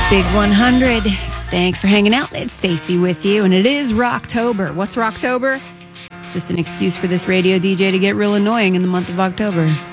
Big 100. Thanks for hanging out. It's Stacy with you, and it is Rocktober. What's Rocktober? It's just an excuse for this radio DJ to get real annoying in the month of October.